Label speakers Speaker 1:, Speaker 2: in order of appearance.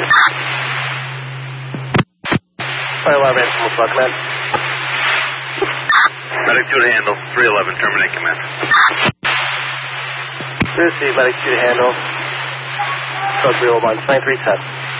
Speaker 1: Fire alarm ran from Woodstock, command.
Speaker 2: Medic 2 to handle. 311, terminate command.
Speaker 1: Receive, Medic 2 to handle. Code 301, 937.